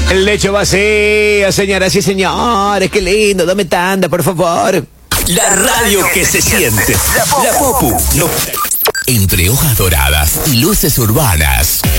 El lecho vacío, señoras y señores. Qué lindo, dame tanda, por favor. La radio que se siente. La Popu. Entre hojas doradas y luces urbanas.